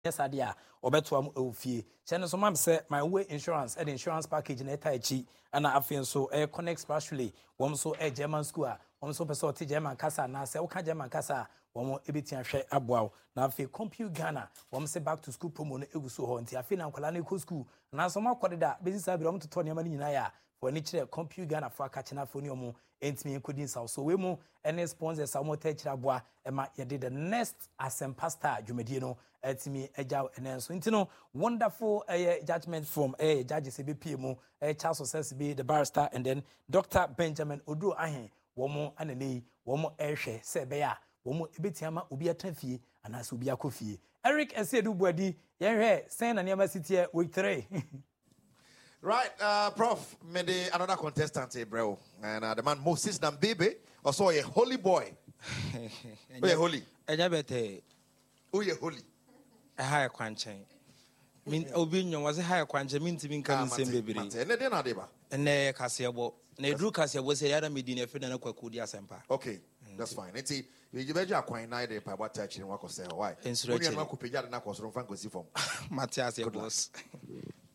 yes idea obeto am ofie chene so mam say my way insurance and insurance package na etaichi and afin so connect specially wom so German school a wom so person oti German kasa na say woka German kasa wom ebetia hwe aboaw na afi compute Ghana wom say back to school promo no eguso ho nti afi na nkwala na ko school na so makode da bezisa bi wom toto ne ma nyina ya for ni kire compute Ghana for akache na fo ni omo entimi ekodin saw so we mu any sponsors am ota kire aboa ema ye the next Asempa Star dwumadie no etimi eja enenso ntino wonderful judgment from judges ebepie mu Charles Success be the barrister and then Dr. Benjamin Odu Ahen womo anene womo ehwe se be ya womo ebetiama obi atanfie anase obi akofie Eric Esiedu Buadi yenhwe sen na niam sitie week 3. Right, Prof, maybe another contestant, bro. And the man Moses Nambebe, also a holy boy. Oh, yeah, holy. Oh, yeah, holy. A higher quanchain. Min Obinion was a higher quanchain, mean to be coming same baby. And then Adeba. And ne Cassiabo, ne Drew Cassia was a other Medina Fidana Quacudia Sempa. Okay, that's fine. It's you better acquire neither by what touching what was say. Why? Insurrection. Could be not was from Franco Sifon. Matthias, it was.